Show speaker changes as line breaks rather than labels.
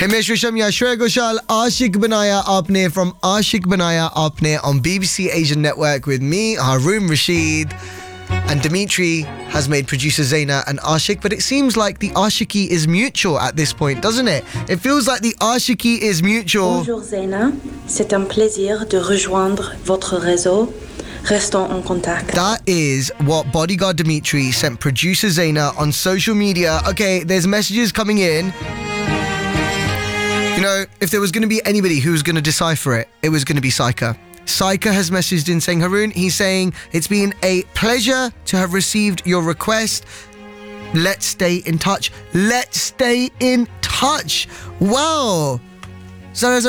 Himesh Reshamya, Shreya Ghoshal, Aashik Banaya Aapne from Aashik Banaya Aapne on BBC Asian Network with me, Haroon Rashid. And Dimitri has made producer Zaina an Aashik, but it seems like the Aashiki is mutual at this point, doesn't it? It feels like the Aashiki is mutual.
Bonjour Zaina, c'est un plaisir de rejoindre votre réseau. Restons en contact.
That is what Bodyguard Dimitri sent producer Zaina on social media. Okay, there's messages coming in. You know, if there was going to be anybody who was going to decipher it, it was going to be Saika. Saika has messaged in saying, Haroon, he's saying, it's been a pleasure to have received your request. Let's stay in touch. Let's stay in touch. Wow. Zara